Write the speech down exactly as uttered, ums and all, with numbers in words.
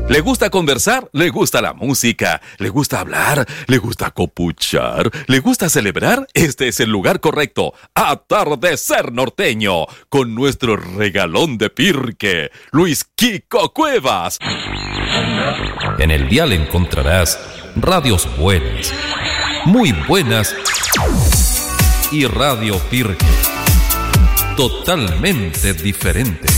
¿Le gusta conversar? ¿Le gusta la música? ¿Le gusta hablar? ¿Le gusta copuchar? ¿Le gusta celebrar? Este es el lugar correcto. Atardecer Norteño, con nuestro regalón de Pirque, Luis Kiko Cuevas. En el dial encontrarás radios buenas, muy buenas, y Radio Pirque, totalmente diferente.